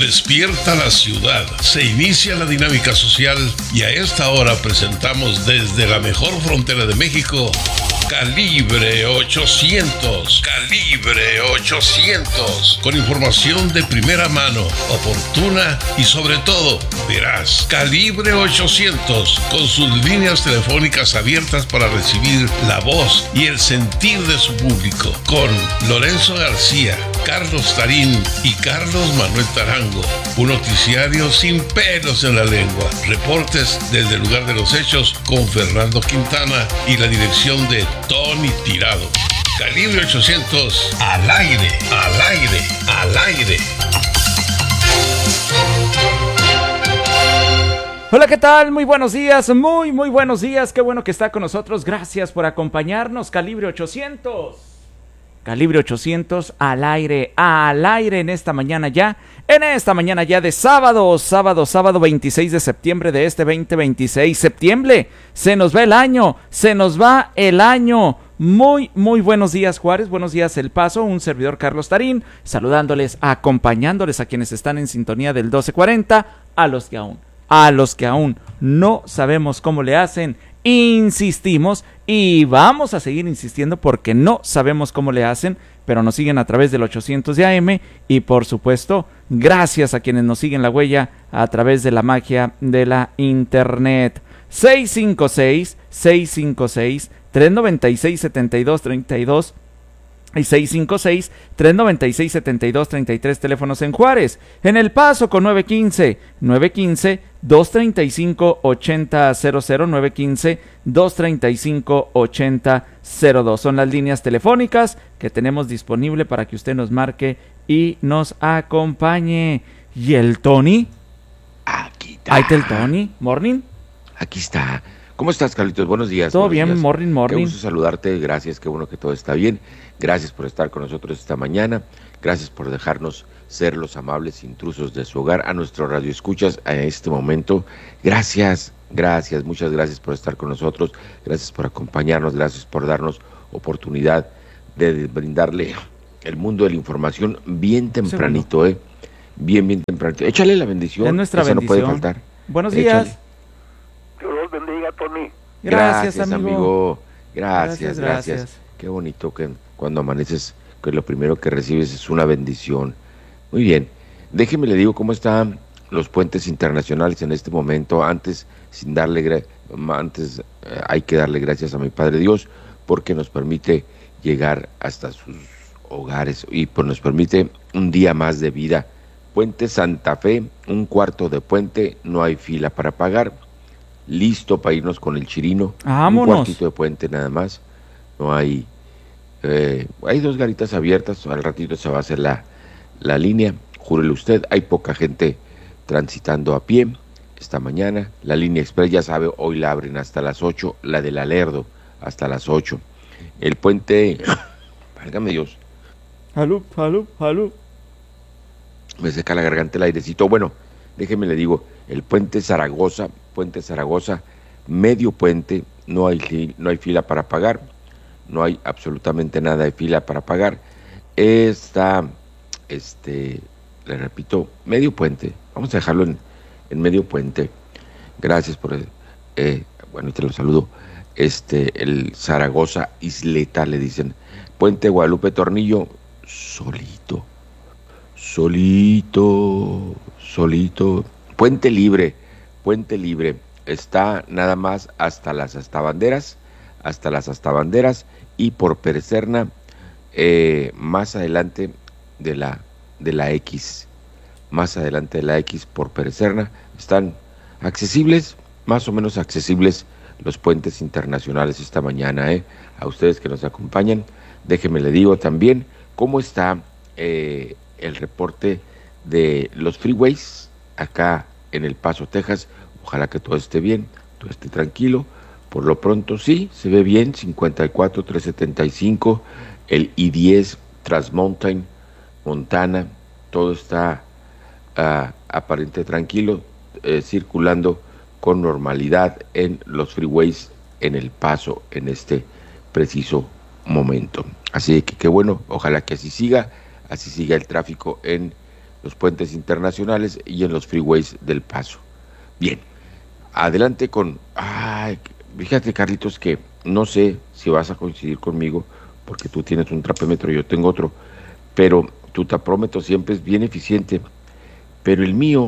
Despierta la ciudad, se inicia la dinámica social y a esta hora presentamos desde la mejor frontera de México, Calibre 800. Calibre 800. Con información de primera mano, oportuna y sobre todo veraz. Calibre 800. Con sus líneas telefónicas abiertas para recibir la voz y el sentir de su público. Con Lorenzo García, Carlos Tarín y Carlos Manuel Tarango. Un noticiario sin pelos en la lengua. Reportes desde el lugar de los hechos con Fernando Quintana y la dirección de Tony Tirado. Calibre 800, al aire, al aire, al aire. Hola, ¿qué tal? Muy buenos días, muy buenos días. Qué bueno que está con nosotros. Gracias por acompañarnos. Calibre 800. Calibre 800 al aire en esta mañana ya de sábado 26 de septiembre de este 2026. Septiembre, se nos va el año. Muy buenos días, Juárez, buenos días, El Paso, un servidor Carlos Tarín, saludándoles, acompañándoles a quienes están en sintonía del 1240, a los que aún no sabemos cómo le hacen. Insistimos y vamos a seguir insistiendo porque no sabemos cómo le hacen, pero nos siguen a través del 800 de AM y por supuesto, gracias a quienes nos siguen la huella a través de la magia de la internet. 656-396-7232 y 656-396-7233 teléfonos en Juárez. En El Paso con 915-235-8000, 915-235-8002. Son las líneas telefónicas que tenemos disponible para que usted nos marque y nos acompañe. ¿Y el Tony? Aquí está. Ahí está el Tony. Morning. Aquí está. ¿Cómo estás, Carlitos? Buenos días. Todo buenos bien, días. morning. Qué gusto saludarte, gracias, qué bueno que todo está bien. Gracias por estar con nosotros esta mañana. Gracias por dejarnos ser los amables intrusos de su hogar. A nuestro radio escuchas en este momento. Gracias, muchas gracias por estar con nosotros. Gracias por acompañarnos, gracias por darnos oportunidad de brindarle el mundo de la información bien tempranito, Bien tempranito. Échale la bendición. Es nuestra bendición. No puede faltar. Buenos días. Dios los bendiga, Tony. Gracias, amigo. Gracias. Qué bonito que cuando amaneces, que lo primero que recibes es una bendición. Muy bien. Déjeme le digo cómo están los puentes internacionales en este momento. Antes hay que darle gracias a mi Padre Dios porque nos permite llegar hasta sus hogares y pues nos permite un día más de vida. Puente Santa Fe, un cuarto de puente, no hay fila para pagar. Listo para irnos con el Chirino. Vámonos. Un cuartito de puente nada más. No hay... hay dos garitas abiertas. Al ratito se va a hacer la línea. Júrele usted, hay poca gente transitando a pie esta mañana. La línea express, ya sabe, hoy la abren hasta las 8. La del Alerdo hasta las 8. El puente... válgame Dios. Salud. Me seca la garganta el airecito. Bueno, déjeme le digo, el puente Zaragoza, medio puente, no hay fila para pagar, no hay absolutamente nada de fila para pagar. Está, le repito, medio puente, vamos a dejarlo en medio puente. Gracias por bueno, te lo saludo. El Zaragoza Isleta, le dicen. Puente Guadalupe Tornillo, solito. Puente libre, está nada más hasta las astabanderas y por Perecerna, más adelante de la X, por Perecerna, están accesibles, más o menos accesibles los puentes internacionales esta mañana, a ustedes que nos acompañan. Déjenme le digo también cómo está el reporte de los freeways acá en El Paso, Texas. Ojalá que todo esté bien, todo esté tranquilo. Por lo pronto sí, se ve bien, 54-375, el I-10 Transmountain, Montana, todo está aparente tranquilo, circulando con normalidad en los freeways en El Paso en este preciso momento. Así que qué bueno, ojalá que así siga el tráfico en los puentes internacionales y en los freeways del Paso. Bien, adelante con... Ay, fíjate, Carlitos, que no sé si vas a coincidir conmigo, porque tú tienes un trapómetro y yo tengo otro, pero tu trapómetro siempre es bien eficiente, pero el mío,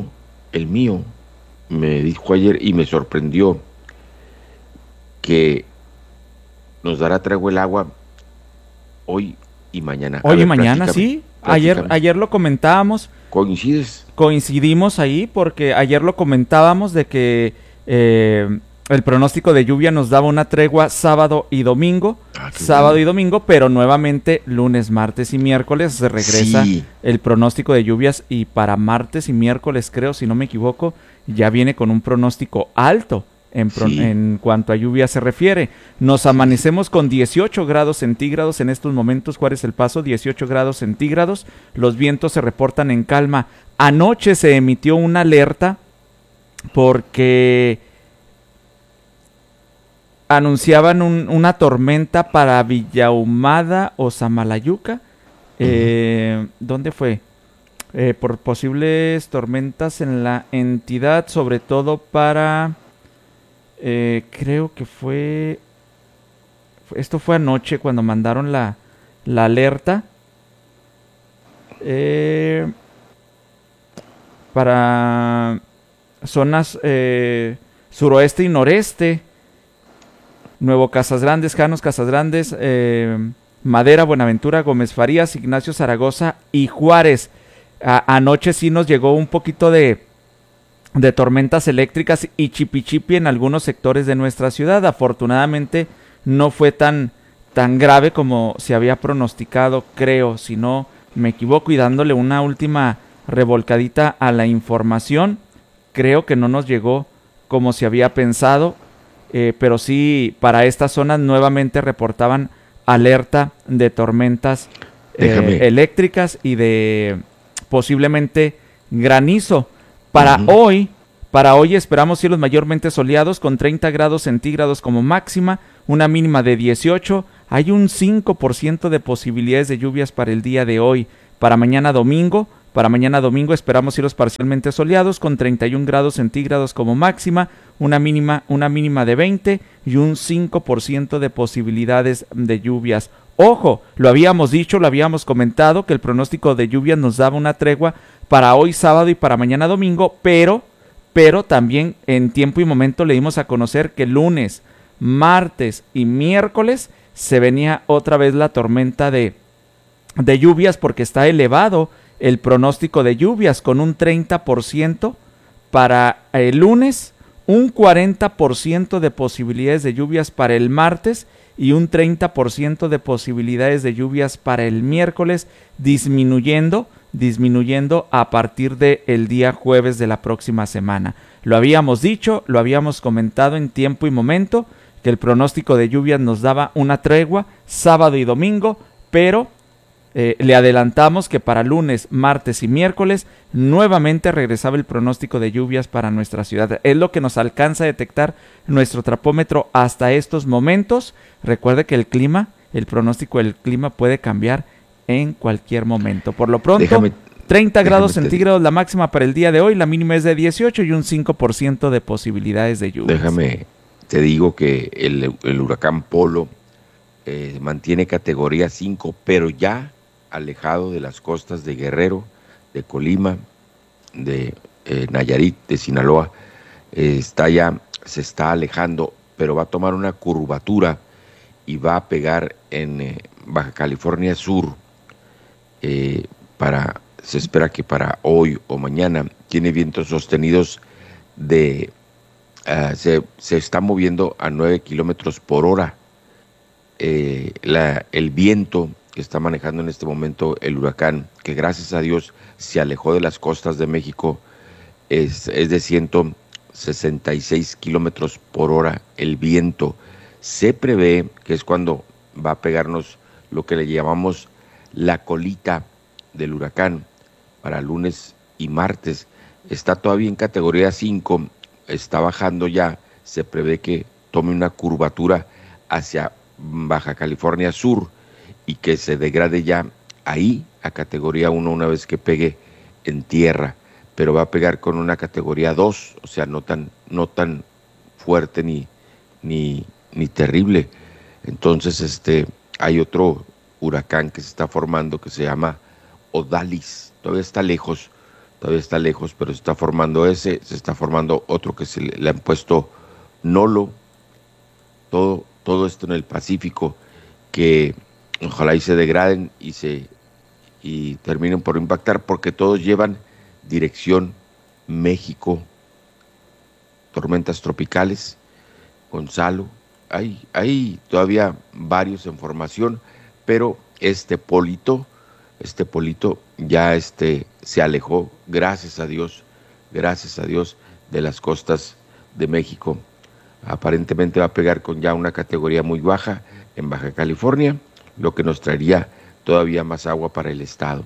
me dijo ayer y me sorprendió que nos dará tregua el agua hoy y mañana. Hoy y mañana, sí. Ayer lo comentábamos. ¿Coincides? Coincidimos ahí porque ayer lo comentábamos de que el pronóstico de lluvia nos daba una tregua sábado y domingo. Y domingo, pero nuevamente lunes, martes y miércoles se regresa el pronóstico de lluvias, y para martes y miércoles, creo, si no me equivoco, ya viene con un pronóstico alto en cuanto a lluvia se refiere. Nos amanecemos con 18 grados centígrados en estos momentos. Juárez El Paso, 18 grados centígrados. Los vientos se reportan en calma. Anoche se emitió una alerta porque anunciaban una tormenta para Villahumada o Samalayuca. ¿Dónde fue? Por posibles tormentas en la entidad, sobre todo para... creo que esto fue anoche cuando mandaron la alerta para zonas suroeste y noreste, Nuevo Casas Grandes, Janos Casas Grandes, Madera, Buenaventura, Gómez Farías, Ignacio Zaragoza y Juárez. Anoche sí nos llegó un poquito de tormentas eléctricas y chipi en algunos sectores de nuestra ciudad. Afortunadamente no fue tan grave como se había pronosticado, creo, si no me equivoco, y dándole una última revolcadita a la información, creo que no nos llegó como se había pensado, pero sí para estas zonas nuevamente reportaban alerta de tormentas eléctricas y de posiblemente granizo. Para hoy esperamos cielos mayormente soleados con 30 grados centígrados como máxima, una mínima de 18. Hay un 5% de posibilidades de lluvias para el día de hoy. Para mañana domingo esperamos cielos parcialmente soleados con 31 grados centígrados como máxima, una mínima de 20 y un 5% de posibilidades de lluvias. Ojo, lo habíamos dicho, lo habíamos comentado, que el pronóstico de lluvias nos daba una tregua para hoy sábado y para mañana domingo, pero también en tiempo y momento le dimos a conocer que lunes, martes y miércoles se venía otra vez la tormenta de lluvias, porque está elevado el pronóstico de lluvias con un 30% para el lunes, un 40% de posibilidades de lluvias para el martes y un 30% de posibilidades de lluvias para el miércoles, disminuyendo a partir del día jueves de la próxima semana. Lo habíamos dicho, lo habíamos comentado en tiempo y momento, que el pronóstico de lluvias nos daba una tregua sábado y domingo, pero le adelantamos que para lunes, martes y miércoles nuevamente regresaba el pronóstico de lluvias para nuestra ciudad. Es lo que nos alcanza a detectar nuestro trapómetro hasta estos momentos. Recuerde que el pronóstico del clima puede cambiar en cualquier momento. Por lo pronto, 30 grados centígrados la máxima para el día de hoy, la mínima es de 18 y un 5% de posibilidades de lluvias. Déjame, te digo que el huracán Polo mantiene categoría 5, pero ya alejado de las costas de Guerrero, de Colima, de Nayarit, de Sinaloa. Se está alejando, pero va a tomar una curvatura y va a pegar en Baja California Sur. Se espera que para hoy o mañana tiene vientos sostenidos se está moviendo a 9 kilómetros por hora. El viento que está manejando en este momento el huracán, que gracias a Dios se alejó de las costas de México, es de 166 kilómetros por hora el viento. Se prevé que es cuando va a pegarnos lo que le llamamos la colita del huracán para lunes y martes. Está todavía en categoría 5, está bajando ya, se prevé que tome una curvatura hacia Baja California Sur y que se degrade ya ahí a categoría 1 una vez que pegue en tierra, pero va a pegar con una categoría 2, o sea, no tan fuerte ni terrible. Entonces, hay otro huracán que se está formando que se llama Odalis. Todavía está lejos, pero se está formando se está formando otro que le han puesto Nolo. Todo esto en el Pacífico, que ojalá y se degraden y terminen por impactar, porque todos llevan dirección México. Tormentas tropicales, Gonzalo, hay todavía varios en formación, pero este polito ya se alejó, gracias a Dios, de las costas de México. Aparentemente va a pegar con ya una categoría muy baja en Baja California, lo que nos traería todavía más agua para el estado.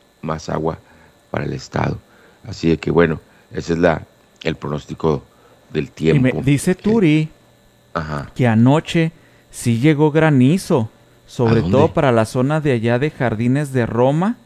Así de que bueno, ese es el pronóstico del tiempo. Y me dice Turi que anoche sí llegó granizo, sobre todo para la zona de allá de Jardines de Roma.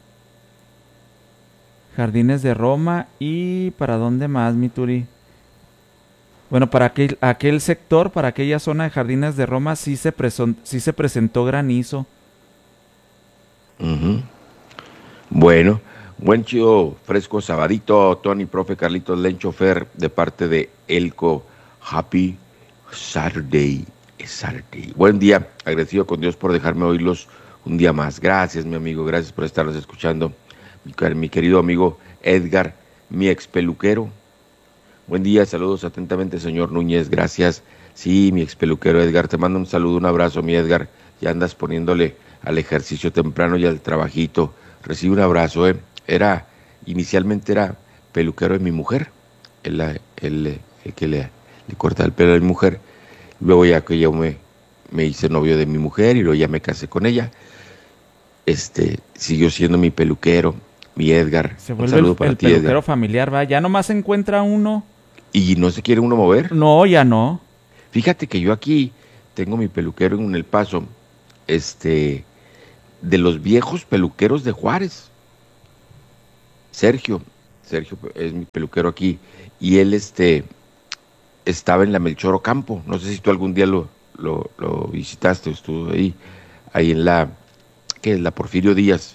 Y ¿para dónde más, mi Turi? Bueno, para aquel sector, para aquella zona de Jardines de Roma sí se presentó granizo. Uh-huh. Bueno, buen chido, fresco sabadito, Tony, profe, Carlitos, Lencho, Fer, de parte de Elco. Happy Saturday. Buen día, agradecido con Dios por dejarme oírlos un día más. Gracias, mi amigo, gracias por estarnos escuchando. Mi querido amigo Edgar, mi ex peluquero. Buen día, saludos atentamente, señor Núñez, gracias. Sí, mi ex peluquero Edgar, te mando un saludo, un abrazo, mi Edgar. Ya andas poniéndole al ejercicio temprano y al trabajito. Recibe un abrazo, Inicialmente era peluquero de mi mujer, el que le corta el pelo a mi mujer. Luego ya que yo me hice novio de mi mujer y luego ya me casé con ella. Siguió siendo mi peluquero, mi Edgar. Se vuelve un saludo para ti, peluquero Edgar. Familiar, va. Ya nomás se encuentra uno. ¿Y no se quiere uno mover? No, ya no. Fíjate que yo aquí tengo mi peluquero en El Paso, de los viejos peluqueros de Juárez. Sergio es mi peluquero aquí, y él estaba en la Melchor Ocampo. No sé si tú algún día lo visitaste, estuvo ahí en la Porfirio Díaz,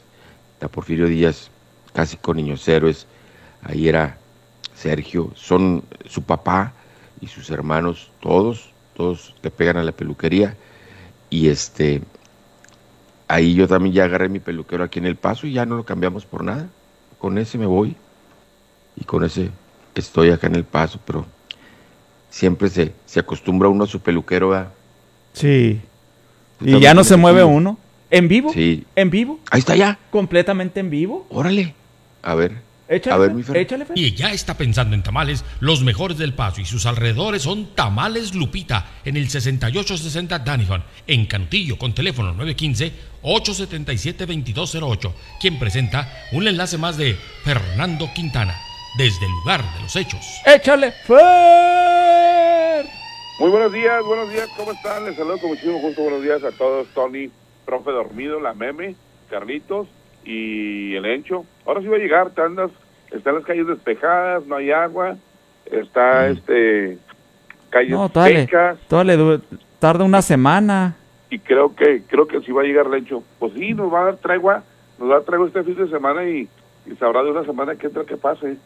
casi con Niños Héroes. Ahí era Sergio, son su papá y sus hermanos, todos le pegan a la peluquería, y ahí yo también ya agarré mi peluquero aquí en El Paso y ya no lo cambiamos por nada. Con ese me voy y con ese estoy acá en El Paso, pero siempre se acostumbra uno a su peluquero, ¿verdad? Sí. Y ya no se mueve uno. ¿En vivo? Sí. ¿En vivo? Ahí está ya. ¿Completamente en vivo? Órale. A ver. Échale, mi Fer. Échale, Fer. Y ya está pensando en tamales, los mejores del Paso y sus alrededores son Tamales Lupita, en el 6860 Danihon, en Canutillo, con teléfono 915-877-2208, quien presenta un enlace más de Fernando Quintana, desde el lugar de los hechos. ¡Échale, Fer! Muy buenos días, ¿cómo están? Les saludo con muchísimo gusto, buenos días a todos, Tony, profe dormido, la Meme, Carlitos y el Encho. Ahora sí va a llegar, están las calles despejadas, no hay agua, está calles secas. Todavía tarda una semana. Y creo que sí va a llegar el Encho. Pues sí, nos va a dar tregua este fin de semana y sabrá de una semana que entra que pase.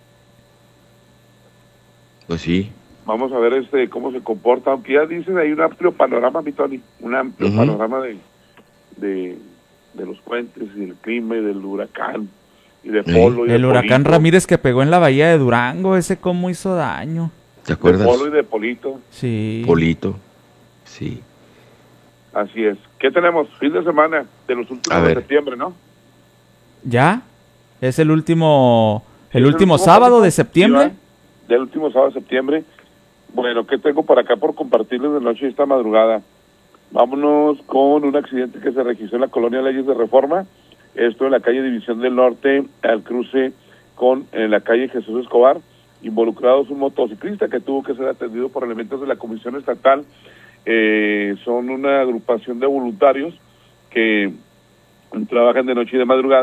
Pues sí. Vamos a ver cómo se comporta, aunque ya dicen hay un amplio panorama, mi Tony, un amplio panorama de los puentes y del clima y del huracán y de Polo y el de huracán Polito. Ramírez que pegó en la bahía de Durango, ese cómo hizo daño. ¿Te acuerdas? De Polo y de Polito. Sí. Polito, sí. Así es. ¿Qué tenemos? Fin de semana de los últimos de septiembre, ¿no? ¿Ya? ¿Es el último sábado de septiembre? Del último sábado de septiembre. Bueno, ¿qué tengo por acá por compartirles de noche esta madrugada? Vámonos con un accidente que se registró en la colonia Leyes de Reforma, esto en la calle División del Norte, al cruce con la calle Jesús Escobar, involucrados un motociclista que tuvo que ser atendido por elementos de la Comisión Estatal. Son una agrupación de voluntarios que trabajan de noche y de madrugada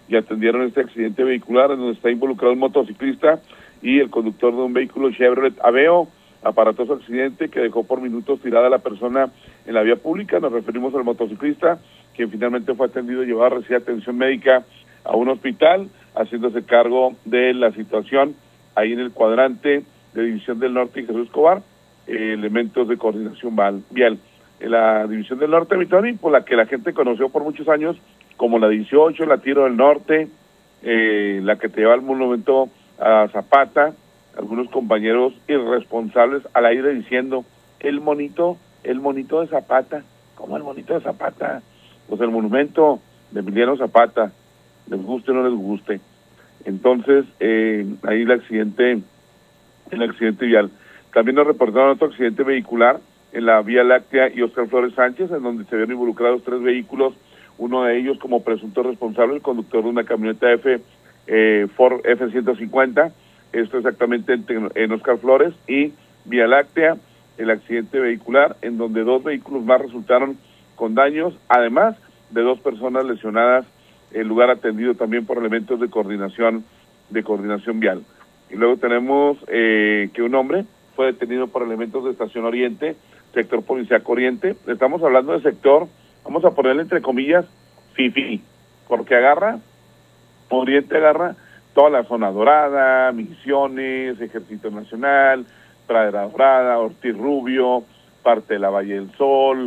y atendieron este accidente vehicular en donde está involucrado un motociclista y el conductor de un vehículo Chevrolet Aveo. Aparatoso accidente que dejó por minutos tirada a la persona en la vía pública. Nos referimos al motociclista, quien finalmente fue atendido y llevado a recibir atención médica a un hospital, haciéndose cargo de la situación ahí en el cuadrante de División del Norte y Jesús Escobar, elementos de coordinación vial. En la División del Norte, mi Tony, por la que la gente conoció por muchos años como la 18, la Tiro del Norte, la que te lleva al monumento a Zapata, algunos compañeros irresponsables al aire diciendo, el monito de Zapata. ¿Cómo el monito de Zapata? Pues el monumento de Emiliano Zapata, les guste o no les guste. Entonces, ahí el accidente vial. También nos reportaron otro accidente vehicular en la Vía Láctea y Oscar Flores Sánchez, en donde se vieron involucrados 3 vehículos, uno de ellos como presunto responsable, el conductor de una camioneta Ford F-150, esto exactamente en Oscar Flores, y Vía Láctea, el accidente vehicular, en donde 2 vehículos más resultaron con daños, además de 2 personas lesionadas, el lugar atendido también por elementos de coordinación vial. Y luego tenemos que un hombre fue detenido por elementos de Estación Oriente, sector policíaco Oriente. Estamos hablando de sector, vamos a ponerle entre comillas, FIFI, porque Oriente agarra toda la zona dorada, Misiones, Ejército Nacional, Pradera Dorada, Ortiz Rubio, parte de la Valle del Sol,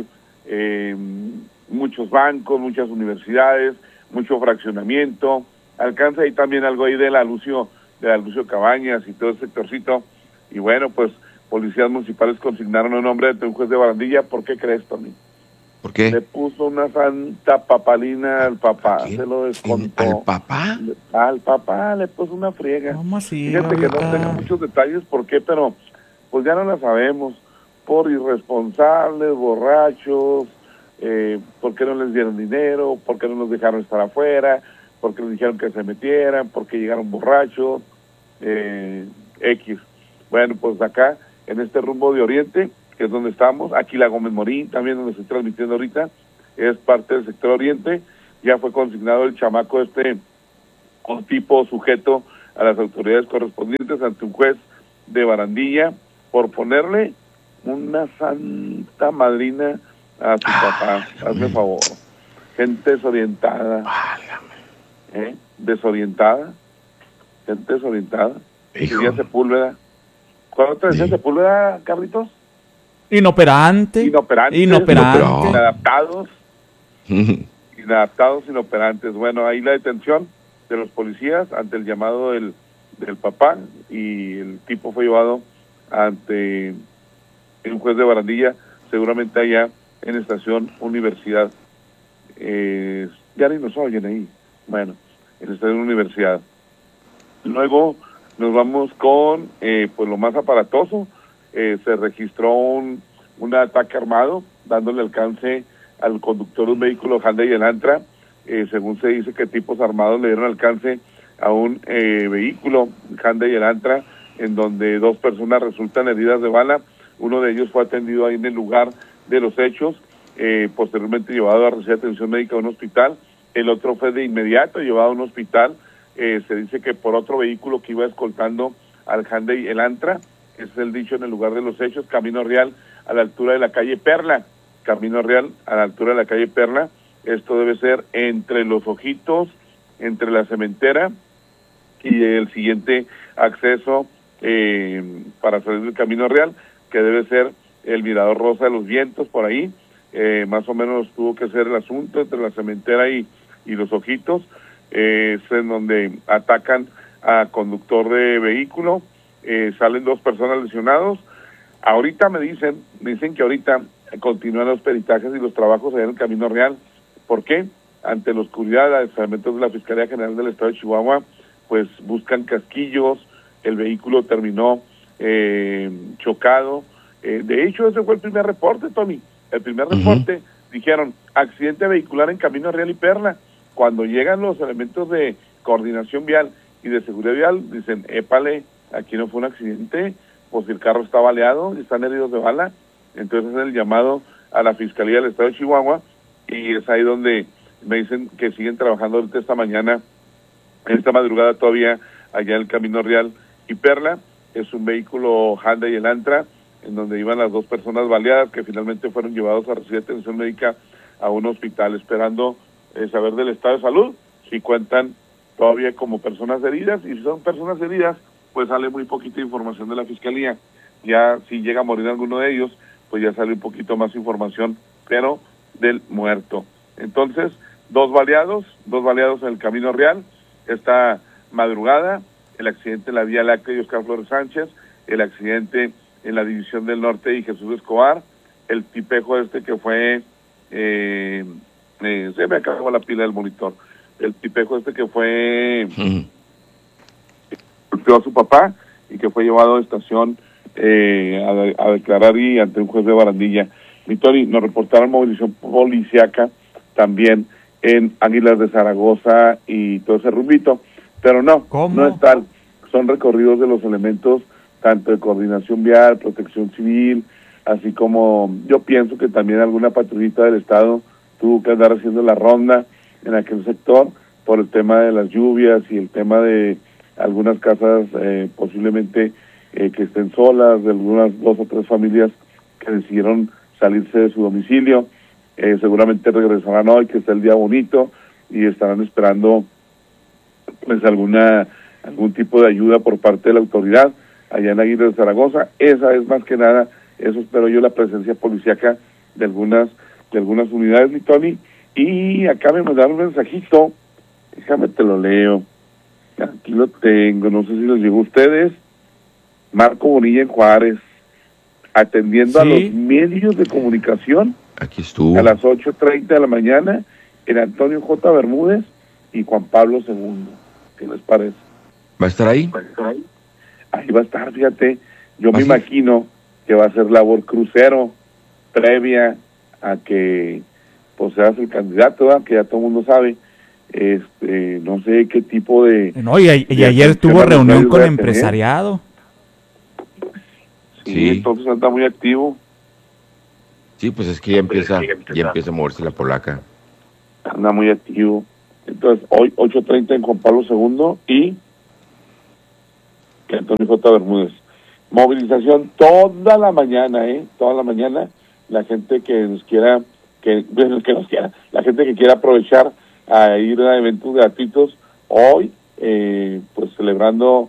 muchos bancos, muchas universidades, mucho fraccionamiento, alcanza ahí también algo ahí de la Lucio Cabañas y todo ese sectorcito, y bueno, pues policías municipales consignaron un hombre ante un juez de Barandilla. ¿Por qué crees, Tony? ¿Por qué? Le puso una santa papalina al papá, se lo descontó. ¿Al papá? Al papá le puso una friega. ¿Cómo así? Fíjate que no tengo muchos detalles por qué, pero pues ya no la sabemos. Por irresponsables, borrachos, por qué no les dieron dinero, por qué no los dejaron estar afuera, por qué les dijeron que se metieran, por qué llegaron borrachos, X. Bueno, pues acá, en este rumbo de Oriente, que es donde estamos, aquí la Gómez Morín, también donde estoy transmitiendo ahorita, es parte del sector Oriente, ya fue consignado el chamaco un tipo sujeto a las autoridades correspondientes ante un juez de Barandilla por ponerle una santa madrina a su papá. Hazme favor. Gente desorientada. Desorientada. Gente desorientada. Decía Sepúlveda. ¿Cuándo te decía Sepúlveda, Carlitos? Inoperantes. Inadaptados, inoperantes. Bueno, ahí la detención de los policías ante el llamado del papá, y el tipo fue llevado ante un juez de Barandilla, seguramente allá en Estación Universidad. Ya ni nos oyen ahí. Bueno, en Estación Universidad. Luego nos vamos con pues lo más aparatoso. Se registró un ataque armado, dándole alcance al conductor de un vehículo Hyundai Elantra. Según se dice que tipos armados le dieron alcance a un vehículo Hyundai Elantra, en donde 2 personas resultan heridas de bala. Uno de ellos fue atendido ahí en el lugar de los hechos, posteriormente llevado a recibir atención médica a un hospital. El otro fue de inmediato llevado a un hospital. Se dice que por otro vehículo que iba escoltando al Hyundai Elantra. Es el dicho en el lugar de los hechos, Camino Real, a la altura de la calle Perla. Camino Real, a la altura de la calle Perla. Esto debe ser entre Los Ojitos, entre la cementera y el siguiente acceso para salir del Camino Real, que debe ser el Mirador Rosa de los Vientos, por ahí. Más o menos tuvo que ser el asunto entre la cementera y Los Ojitos. Es en donde atacan a conductor de vehículo. Salen 2 personas lesionados. Ahorita me dicen que ahorita continúan los peritajes y los trabajos allá en el Camino Real. ¿Por qué? Ante la oscuridad, los elementos de la Fiscalía General del Estado de Chihuahua pues buscan casquillos. El vehículo terminó chocado. De hecho, ese fue el primer reporte, Tony. El primer reporte, dijeron, accidente vehicular en Camino Real y Perla. Cuando llegan los elementos de coordinación vial y de seguridad vial, dicen, épale, aquí no fue un accidente, pues el carro está baleado y están heridos de bala. Entonces es el llamado a la Fiscalía del Estado de Chihuahua, y es ahí donde me dicen que siguen trabajando ahorita esta mañana En esta madrugada todavía allá en el Camino Real y Perla, es un vehículo Honda y Elantra, en donde iban las 2 personas baleadas que finalmente fueron llevados a recibir atención médica a un hospital, esperando saber del estado de salud, si cuentan todavía como personas heridas, y si son personas heridas, pues sale muy poquita información de la Fiscalía. Ya si llega a morir alguno de ellos, pues ya sale un poquito más información, pero del muerto. Entonces, 2 baleados en el Camino Real, esta madrugada, el accidente en la Vía Láctea y Oscar Flores Sánchez, el accidente en la División del Norte y Jesús Escobar, el tipejo que fue, se me acabó la pila del monitor, el tipejo que fue, golpeó a su papá y que fue llevado a estación a declarar y ante un juez de Barandilla. Vitori, nos reportaron movilización policíaca también en Águilas de Zaragoza y todo ese rumbito, pero no es tal, son recorridos de los elementos tanto de coordinación vial, protección civil, así como yo pienso que también alguna patrullita del estado tuvo que andar haciendo la ronda en aquel sector por el tema de las lluvias y el tema de algunas casas posiblemente que estén solas, de algunas 2 o 3 familias que decidieron salirse de su domicilio. Seguramente regresarán hoy, que está el día bonito, y estarán esperando pues algún tipo de ayuda por parte de la autoridad allá en Águilas de Zaragoza. Esa es más que nada, eso espero yo, la presencia policíaca de algunas unidades, mi Tony. Y acá me mandaron un mensajito, déjame te lo leo, aquí lo tengo, no sé si les llegó a ustedes. Marco Bonilla en Juárez, atendiendo a los medios de comunicación. Aquí estuvo. A las 8:30 de la mañana, en Antonio J. Bermúdez y Juan Pablo II. ¿Qué les parece? ¿Va a estar ahí? Ahí va a estar, fíjate. Yo me imagino que va a ser labor crucero previa a que pues seas el candidato, ¿verdad? Que ya todo el mundo sabe. No sé qué tipo de... No, y ayer tuvo reunión con empresariado. Sí, entonces anda muy activo. Sí, pues es que ya empieza a moverse la polaca. Anda muy activo. Entonces, hoy 8:30 en Juan Pablo II y Antonio J. Bermúdez. Movilización toda la mañana, toda la mañana. La gente que nos quiera, la gente que quiera aprovechar a ir a eventos gratuitos hoy, pues celebrando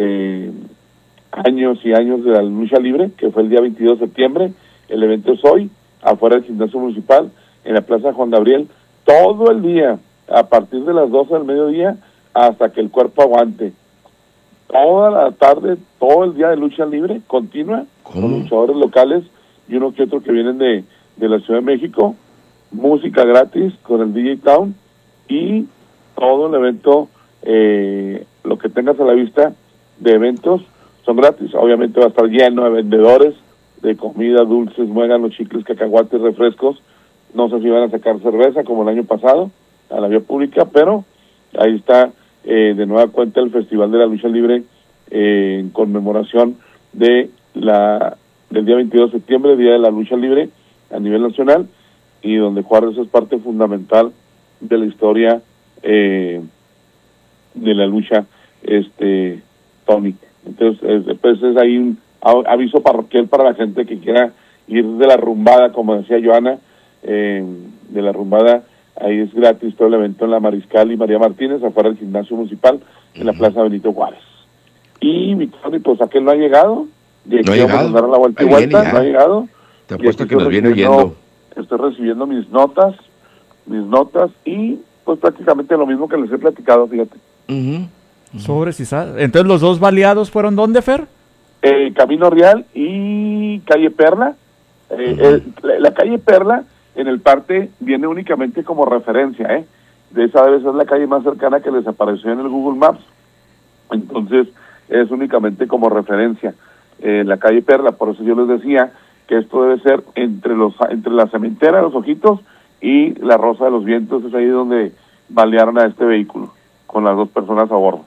años y años de la lucha libre, que fue el día 22 de septiembre. El evento es hoy, afuera del gimnasio municipal, en la Plaza Juan Gabriel, todo el día, a partir de las 12 del mediodía, hasta que el cuerpo aguante. Toda la tarde, todo el día de lucha libre, continua, con luchadores locales y uno que otro que vienen de la Ciudad de México, música gratis con el DJ Town y todo el evento, lo que tengas a la vista de eventos, son gratis. Obviamente va a estar lleno de vendedores de comida, dulces, muéganos, chicles, cacahuates, refrescos. No sé si van a sacar cerveza como el año pasado a la vía pública, pero ahí está de nueva cuenta el Festival de la Lucha Libre en conmemoración del día 22 de septiembre, Día de la Lucha Libre a nivel nacional, y donde Juárez es parte fundamental de la historia de la lucha, Tony. Entonces, pues es ahí un aviso parroquial para la gente que quiera ir de la rumbada, como decía Joana, de la rumbada. Ahí es gratis todo el evento en la Mariscal y María Martínez, afuera del gimnasio municipal, en la Plaza Benito Juárez. Y mi Tony, pues aquel no ha llegado. Y aquí vamos a dar la vuelta y vuelta, no ha llegado. Te apuesto que nos viene oyendo. Estoy recibiendo mis notas, y pues prácticamente lo mismo que les he platicado, fíjate. Sobres y sal. Entonces, ¿los 2 baleados fueron dónde, Fer? Camino Real y Calle Perla. La Calle Perla en el parte viene únicamente como referencia, de esa debe ser la calle más cercana que les apareció en el Google Maps, entonces es únicamente como referencia la Calle Perla. Por eso yo les decía que esto debe ser entre la Cementera, Los Ojitos y la Rosa de los Vientos. Es ahí donde balearon a este vehículo con las 2 personas a bordo.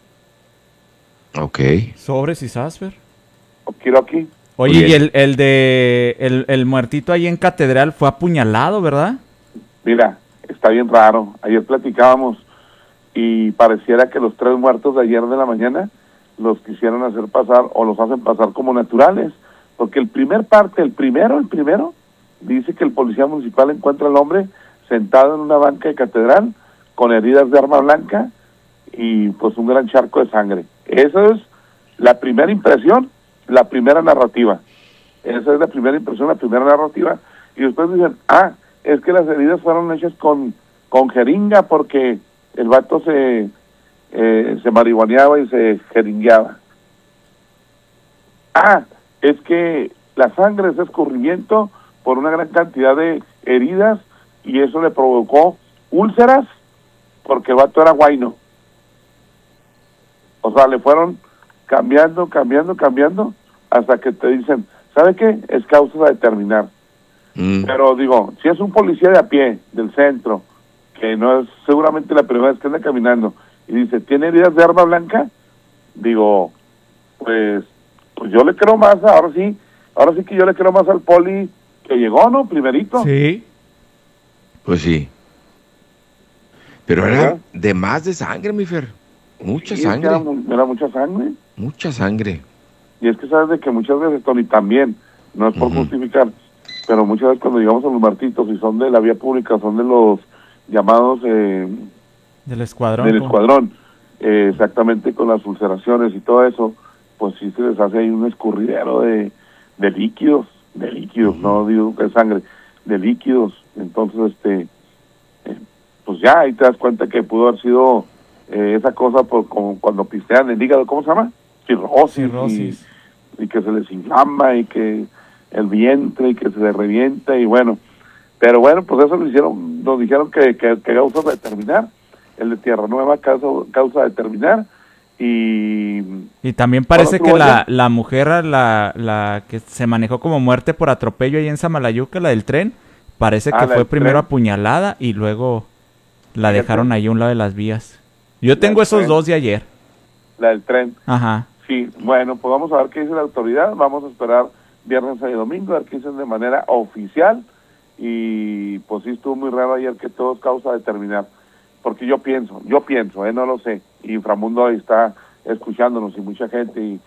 Ok. Sobres y Sasper. Okiroki. Oye, y el muertito ahí en Catedral fue apuñalado, ¿verdad? Mira, está bien raro. Ayer platicábamos y pareciera que los 3 muertos de ayer de la mañana los quisieron hacer pasar o los hacen pasar como naturales, porque el primero dice que el policía municipal encuentra al hombre sentado en una banca de catedral con heridas de arma blanca y pues un gran charco de sangre. Esa es la primera impresión, la primera narrativa. Esa es la primera impresión, la primera narrativa. Y después dicen, es que las heridas fueron hechas con jeringa porque el vato se marihuaneaba y se jeringueaba. Es que la sangre es escurrimiento por una gran cantidad de heridas y eso le provocó úlceras porque el vato era guayno. O sea, le fueron cambiando hasta que te dicen, ¿sabe qué? Es causa a determinar. Pero digo, si es un policía de a pie, del centro, que no es seguramente la primera vez que anda caminando, y dice, ¿tiene heridas de arma blanca? Digo, pues yo le creo más, ahora sí que yo le creo más al poli que llegó, ¿no? Primerito. Sí. Pues sí. Pero era de más de sangre, mi Fer. Mucha sangre. Era mucha sangre. Mucha sangre. Y es que sabes de que muchas veces, Tony, también, no es por justificar, pero muchas veces cuando llegamos a los muertitos y son de la vía pública, son de los llamados... del escuadrón. Del escuadrón, exactamente, con las ulceraciones y todo eso, pues sí se les hace ahí un escurridero de líquidos, no digo que sangre, de líquidos. Entonces, pues ya ahí te das cuenta que pudo haber sido esa cosa como cuando pistean el hígado, ¿cómo se llama? Cirrosis. Y que se les inflama y que el vientre y que se les revienta y bueno. Pero bueno, pues eso nos dijeron que causa a determinar. El de Tierra Nueva causa a determinar. Y también parece que la mujer, la que se manejó como muerte por atropello ahí en Samalayuca, la del tren, parece que fue primero apuñalada y luego la dejaron ahí a un lado de las vías. Yo tengo esos dos de ayer. La del tren. Ajá. Sí, bueno, pues vamos a ver qué dice la autoridad. Vamos a esperar viernes, sábado y domingo, a ver qué dicen de manera oficial. Y pues sí estuvo muy raro ayer que todo es causa a determinar. Porque yo pienso, no lo sé. Y Inframundo ahí está escuchándonos y mucha gente.